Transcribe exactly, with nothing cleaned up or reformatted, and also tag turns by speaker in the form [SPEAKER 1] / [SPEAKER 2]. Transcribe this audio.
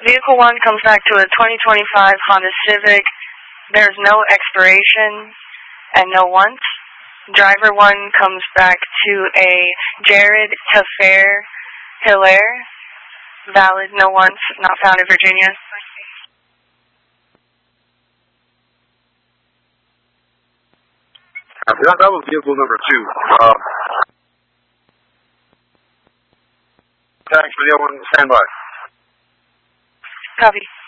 [SPEAKER 1] Vehicle one comes back to a twenty twenty-five Honda Civic. There's no expiration and no once. Driver one comes back to a Jared Tafer Hilaire. Valid, no once, not found in Virginia.
[SPEAKER 2] Uh, that, that was vehicle number two. Um, thanks for the other one. Stand by.
[SPEAKER 1] Copy.